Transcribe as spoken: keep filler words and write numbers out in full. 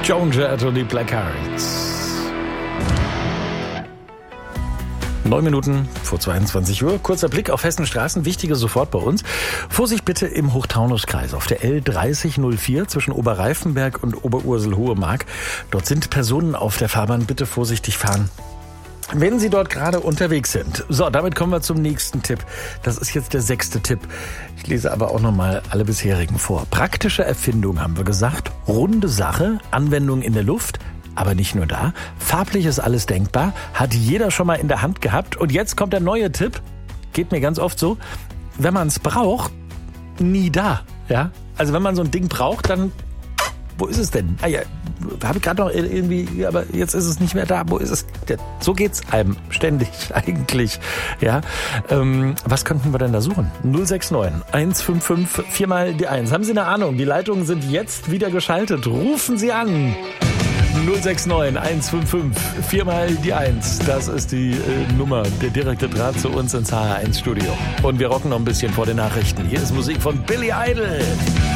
Joan Jett und die Black Hearts. Neun Minuten vor zweiundzwanzig Uhr. Kurzer Blick auf Hessens Straßen. Wichtige sofort bei uns. Vorsicht bitte im Hochtaunuskreis auf der L dreißig null vier zwischen Oberreifenberg und Oberursel-Hohemark. Dort sind Personen auf der Fahrbahn. Bitte vorsichtig fahren, wenn Sie dort gerade unterwegs sind. So, damit kommen wir zum nächsten Tipp. Das ist jetzt der sechste Tipp. Ich lese aber auch nochmal alle bisherigen vor. Praktische Erfindung haben wir gesagt. Runde Sache. Anwendung in der Luft. Aber nicht nur da. Farblich ist alles denkbar. Hat jeder schon mal in der Hand gehabt. Und jetzt kommt der neue Tipp. Geht mir ganz oft so. Wenn man es braucht, nie da. Ja? Also wenn man so ein Ding braucht, dann... Wo ist es denn? Ah ja, habe ich gerade noch irgendwie, aber jetzt ist es nicht mehr da. Wo ist es? So geht's einem ständig eigentlich. Ja, ähm, was könnten wir denn da suchen? null sechs neun eins fünf fünf vier mal die eins. Haben Sie eine Ahnung? Die Leitungen sind jetzt wieder geschaltet. Rufen Sie an. null sechs neun eins fünf fünf vier mal die eins. Das ist die äh, Nummer, der direkte Draht zu uns ins H R eins Studio. Und wir rocken noch ein bisschen vor den Nachrichten. Hier ist Musik von Billy Idol.